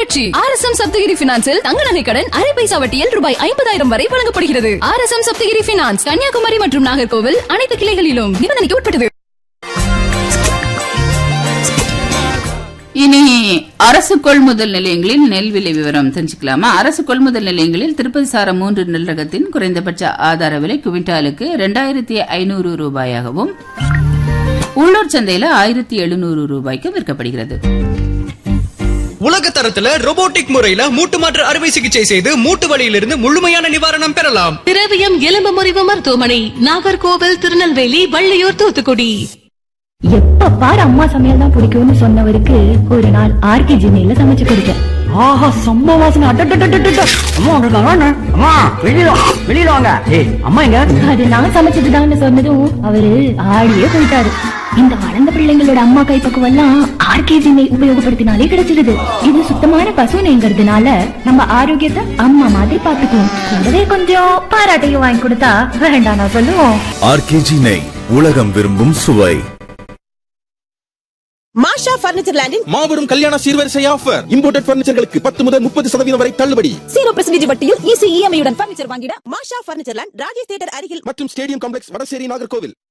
வெற்றி. RSM சப்தகிரி பினான்சில் தங்க நகை கடன் அரை பைசா வட்டியில் ரூபாய் 50,000 வரை வழங்கப்படுகிறது. RSM சப்தகிரி பினான்ஸ், கன்னியாகுமரி மற்றும் நாகர்கோவில் அனைத்து கிளைகளிலும் நிபந்தனைக்கு உட்பட்டது. இனி அரசு கொள்முதல் நிலையங்களில் நெல் விலை விவரம் தெரிஞ்சுக்கலாமா? அரசு கொள்முதல் நிலையங்களில் திருப்பதி சாரம் 3 நெல் ரகத்தின் குறைந்தபட்ச ஆதார விலை குவிண்டாலுக்கு 2,500 ரூபாயாகவும் உள்ளூர் சந்தையில 1,700 ரூபாய்க்கு விற்கப்படுகிறது. உலக தரத்துல ரோபோட்டிக் முறையில மூட்டு மாற்று அறுவை சிகிச்சை செய்து மூட்டு வலியிலிருந்து முழுமையான நிவாரணம் பெறலாம். திரவியம் எலும்பு முறிவு மருத்துவமனை, நாகர்கோவில், திருநெல்வேலி, வள்ளியூர், தூத்துக்குடி. எப்ப பாரு அம்மா சமையல் தான் பிடிக்கும்னு சொன்னவருக்கு ஒரு நாள் ஆர்கேஜி நெய்ல சமைச்சு கொடுத்தேன். ஆஹா, செம்ம வாசனை. அம்மா வந்திருக்காங்க. அம்மா வெளியில வாங்க. ஏய், அம்மா எங்க? அது நான் சமைச்சதுதான்னு சொன்னதும் அவரு ஆடியே போயிட்டாரு. இந்த வளர்ந்த பிள்ளைங்களோட அம்மா கைப்பக்குவம் எல்லாம் ஆர்கேஜி நெய் உபயோகப்படுத்தினாலே கிடைச்சிருது. இது சுத்தமான பசு நெய்ங்கிறதுனால நம்ம ஆரோக்கியத்தை அம்மா மாதிரி பாத்துக்குவோம். கூடவே கொஞ்சம் பாராட்டையும் வாங்கி கொடுத்தா வேண்டாம் நான் சொல்லுவோம். ஆர்கேஜி நெய், உலகம் விரும்பும் சுவை. மாஷா பர்னிச்சர் லேண்டின் மாபெரும் கல்யாண சீர்வரிசை ஆஃபர். இம்போர்ட்டட் பர்னிச்சர்களுக்கு 10 முதல் 30% வரை தள்ளுபடி. 0% வட்டியில் ஈஸி இஎம்ஐ உடன் பர்னிச்சர் வாங்கிட மாஷா பர்னிச்சர் லேண்ட், ராஜேஷ் தியேட்டர் அருகில் மற்றும் ஸ்டேடியம் காம்ப்ளெக்ஸ், வடசேரி, நாகர்கோவில்.